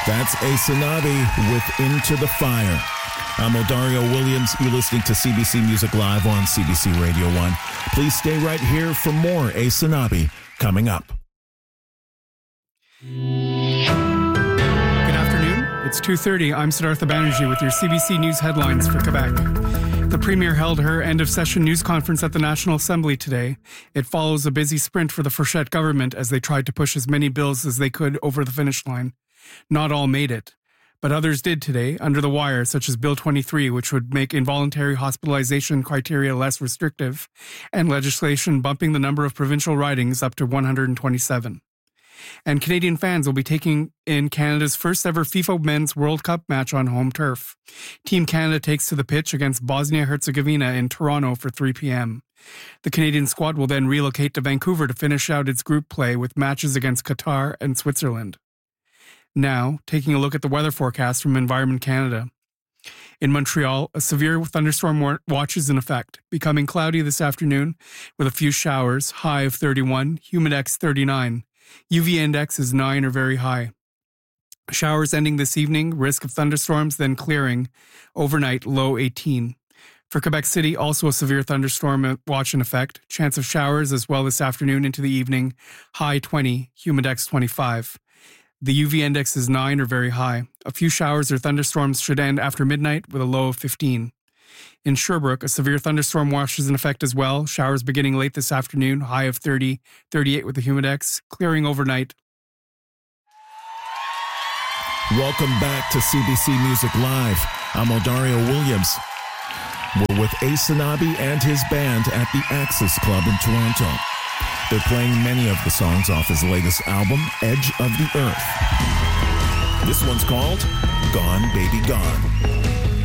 That's Asanabi with Into the Fire. I'm Odario Williams. You're listening to CBC Music Live on CBC Radio 1. Please stay right here for more Asanabi coming up. Good afternoon. It's 2:30. I'm Siddhartha Banerjee with your CBC News headlines for Quebec. The Premier held her end-of-session news conference at the National Assembly today. It follows a busy sprint for the Frechette government as they tried to push as many bills as they could over the finish line. Not all made it, but others did today, under the wire, such as Bill 23, which would make involuntary hospitalization criteria less restrictive, and legislation bumping the number of provincial ridings up to 127. And Canadian fans will be taking in Canada's first ever FIFA Men's World Cup match on home turf. Team Canada takes to the pitch against Bosnia-Herzegovina in Toronto for 3 p.m. The Canadian squad will then relocate to Vancouver to finish out its group play with matches against Qatar and Switzerland. Now, taking a look at the weather forecast from Environment Canada. In Montreal, a severe thunderstorm watch is in effect, becoming cloudy this afternoon with a few showers, high of 31, humidex 39. UV index is 9 or very high. Showers ending this evening, risk of thunderstorms, then clearing. Overnight, low 18. For Quebec City, also a severe thunderstorm watch in effect. Chance of showers as well this afternoon into the evening. High 20, humidex 25. The UV index is 9 or very high. A few showers or thunderstorms should end after midnight with a low of 15. In Sherbrooke, a severe thunderstorm watch is in effect as well. Showers beginning late this afternoon, high of 30, 38 with the humidex, clearing overnight. Welcome back to CBC Music Live. I'm Odario Williams. We're with Asanabi and his band at the Axis Club in Toronto. They're playing many of the songs off his latest album, Edge of the Earth. This one's called Gone Baby Gone.